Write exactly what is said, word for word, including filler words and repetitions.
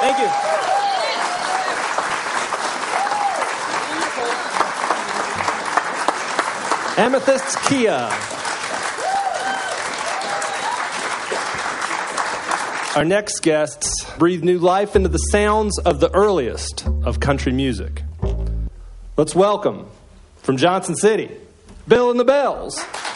Thank you. Amethyst Kia. Our next guests breathe new life into the sounds of the earliest of country music. Let's welcome, from Johnson City, Bill and the Bells.